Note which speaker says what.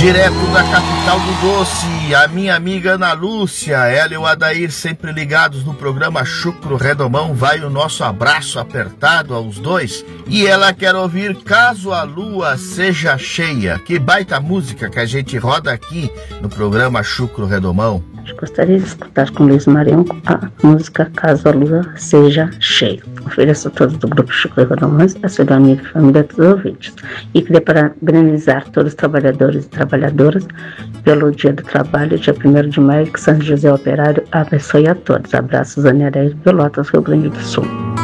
Speaker 1: Direto da capital do doce, a minha amiga Ana Lúcia, ela e o Adair sempre ligados no programa Chucro Redomão, vai o nosso abraço apertado aos dois, e ela quer ouvir Caso a Lua Seja Cheia, que baita música que a gente roda aqui no programa Chucro Redomão.
Speaker 2: Gostaria de escutar com Luiz Marinho a música Caso a Lua Seja Cheia. Ofereço a todos do Grupo Chucro Redomão, a sua amiga e família dos ouvintes. E queria parabenizar todos os trabalhadores e trabalhadoras pelo Dia do Trabalho, dia 1º de maio, que São José Operário abençoe a todos. Abraços, Aniaré de Pelotas, Rio Grande do Sul.